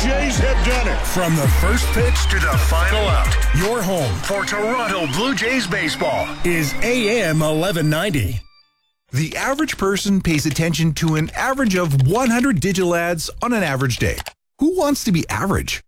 Jays have done it. From the first pitch To the final out. your home For Toronto Blue Jays baseball. is AM 1190. The average person pays attention to an average of 100 digital ads on an average day. Who wants to be average?